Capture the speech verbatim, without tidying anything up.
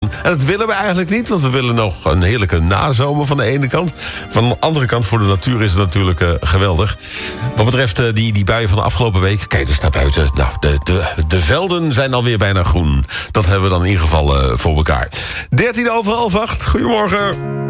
En dat willen we eigenlijk niet, want we willen nog een heerlijke nazomer van de ene kant. Van de andere kant, voor de natuur is het natuurlijk uh, geweldig. Wat betreft uh, die, die buien van de afgelopen week, kijk eens naar buiten. Nou, de, de, de velden zijn alweer bijna groen. Dat hebben we dan in ieder geval uh, voor elkaar. dertien over half acht, goedemorgen.